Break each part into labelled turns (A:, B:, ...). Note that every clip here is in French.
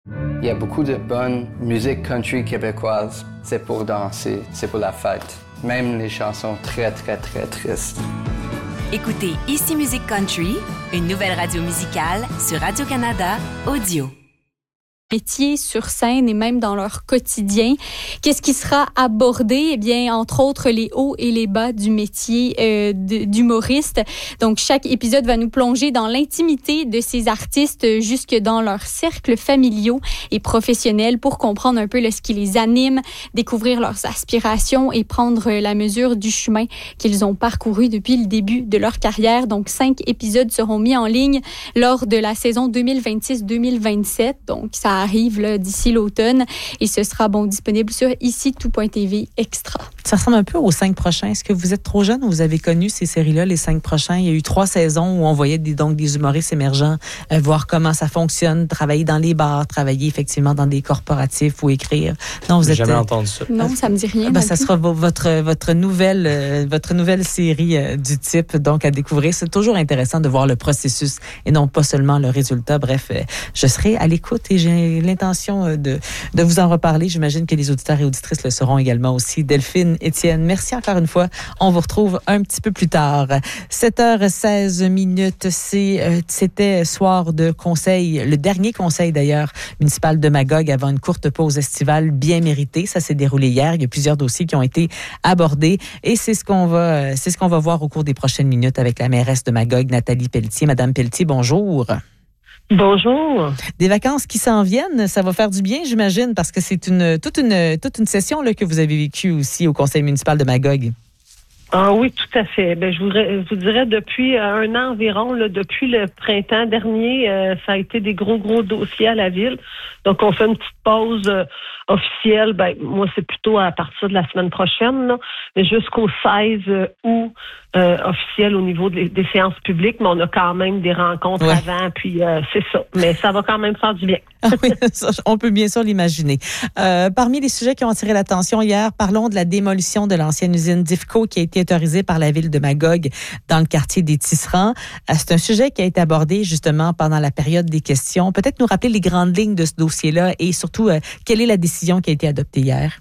A: Il y a beaucoup de bonne musique country québécoise. C'est pour danser, c'est pour la fête. Même les chansons très, très, très tristes.
B: Écoutez Ici Musique Country, une nouvelle radio musicale sur Radio-Canada Audio.
C: Métiers sur scène et même dans leur quotidien. Qu'est-ce qui sera abordé? Eh bien, entre autres, les hauts et les bas du métier d'humoriste. Donc, chaque épisode va nous plonger dans l'intimité de ces artistes jusque dans leurs cercles familiaux et professionnels pour comprendre un peu ce qui les anime, découvrir leurs aspirations et prendre la mesure du chemin qu'ils ont parcouru depuis le début de leur carrière. Donc, 5 épisodes seront mis en ligne lors de la saison 2026-2027. Donc, ça arrive là, d'ici l'automne et ce sera disponible sur ici-tout.tv extra.
D: Ça ressemble un peu aux 5 prochains. Est-ce que vous êtes trop jeune ou vous avez connu ces séries-là, les 5 prochains? Il y a eu 3 saisons où on voyait des humoristes émergents voir comment ça fonctionne, travailler dans les bars, travailler effectivement dans des corporatifs ou écrire. Non, vous êtes
E: jamais entendu ça.
C: Non, ça me dit rien.
D: Ça sera votre nouvelle série du type donc à découvrir. C'est toujours intéressant de voir le processus et non pas seulement le résultat. Bref, je serai à l'écoute et j'ai l'intention de vous en reparler. J'imagine que les auditeurs et auditrices le seront également aussi. Delphine, Étienne, merci encore une fois. On vous retrouve un petit peu plus tard. 7h16, c'était soir de conseil, le dernier conseil d'ailleurs municipal de Magog avant une courte pause estivale bien méritée. Ça s'est déroulé hier. Il y a plusieurs dossiers qui ont été abordés et c'est ce qu'on va voir au cours des prochaines minutes avec la mairesse de Magog, Nathalie Pelletier. Madame Pelletier, bonjour.
F: Bonjour.
D: Des vacances qui s'en viennent, ça va faire du bien, j'imagine, parce que c'est toute une session là, que vous avez vécue aussi au conseil municipal de Magog.
F: Ah oui, tout à fait. Je vous dirais depuis un an environ, là, depuis le printemps dernier, ça a été des gros dossiers à la ville. Donc, on fait une petite pause officielle. Moi, c'est plutôt à partir de la semaine prochaine, là, mais jusqu'au 16 août officiel au niveau des séances publiques, mais on a quand même des rencontres avant, puis c'est ça. Mais ça va quand même faire du bien.
D: Ah oui, ça, on peut bien sûr l'imaginer. Parmi les sujets qui ont attiré l'attention hier, parlons de la démolition de l'ancienne usine d'IFCO qui a été autorisée par la ville de Magog dans le quartier des Tisserands. C'est un sujet qui a été abordé justement pendant la période des questions. Peut-être nous rappeler les grandes lignes de ce dossier-là et surtout, quelle est la décision qui a été adoptée hier?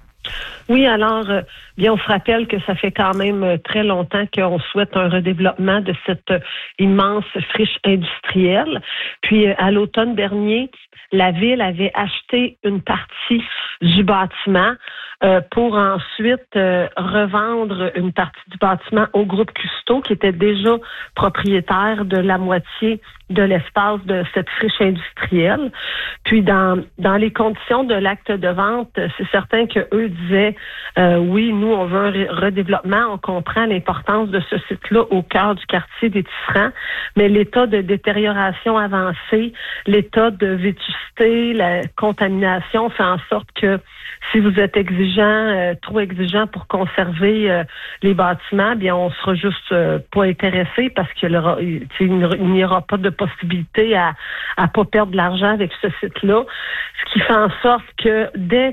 F: Oui, alors, bien, on se rappelle que ça fait quand même très longtemps qu'on souhaite un redéveloppement de cette immense friche industrielle. Puis, à l'automne dernier, la ville avait acheté une partie du bâtiment pour ensuite revendre une partie du bâtiment au groupe Custo, qui était déjà propriétaire de la moitié de l'espace de cette friche industrielle. Puis dans les conditions de l'acte de vente, c'est certain que eux disaient oui, nous on veut un redéveloppement, on comprend l'importance de ce site-là au cœur du quartier des Tisserands, mais l'état de détérioration avancée, l'état de vétusté, la contamination fait en sorte que si vous êtes trop exigeant pour conserver les bâtiments, bien on sera juste pas intéressé parce qu'il n'y aura pas de possibilité à pas perdre de l'argent avec ce site-là. Ce qui fait en sorte que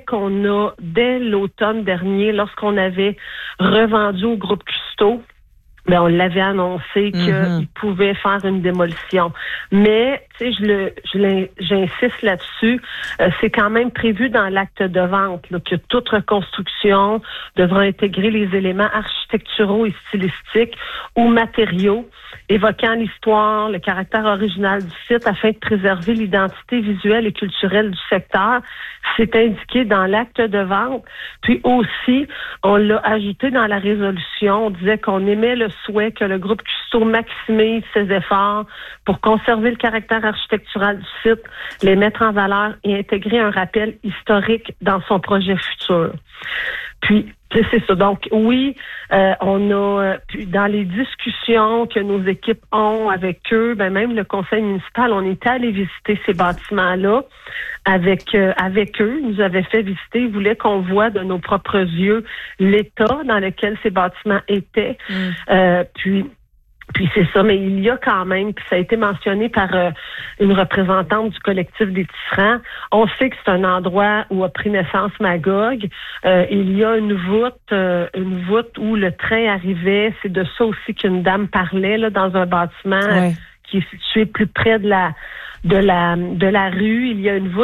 F: dès l'automne dernier, lorsqu'on avait revendu au groupe Custo, on l'avait annoncé qu'il pouvait faire une démolition. Mais, tu sais, j'insiste là-dessus, c'est quand même prévu dans l'acte de vente là, que toute reconstruction devra intégrer les éléments architecturaux et stylistiques ou matériaux évoquant l'histoire, le caractère original du site afin de préserver l'identité visuelle et culturelle du secteur. C'est indiqué dans l'acte de vente. Puis aussi, on l'a ajouté dans la résolution. On disait qu'on aimait le souhait que le groupe Custo maximise ses efforts pour conserver le caractère architectural du site, les mettre en valeur et intégrer un rappel historique dans son projet futur. Puis, c'est ça. Donc, oui, on a, puis dans les discussions que nos équipes ont avec eux, même le conseil municipal, on était allé visiter ces bâtiments-là avec eux. Ils nous avaient fait visiter. Ils voulaient qu'on voit de nos propres yeux l'état dans lequel ces bâtiments étaient. Puis c'est ça, mais il y a quand même, puis ça a été mentionné par une représentante du collectif des Tisserands, on sait que c'est un endroit où a pris naissance Magog. Il y a une voûte où le train arrivait. C'est de ça aussi qu'une dame parlait là, dans un bâtiment qui est situé plus près de la rue. Il y a une voûte